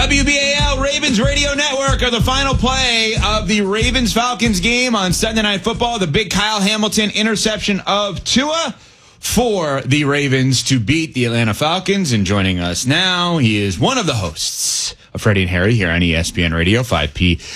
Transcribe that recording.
WBAL Ravens Radio Network are the final play of the Ravens-Falcons game on Sunday Night Football. The big Kyle Hamilton interception of Tua for the Ravens to beat the Atlanta Falcons. And joining us now, he is one of the hosts of Freddie and Harry here on ESPN Radio, 5P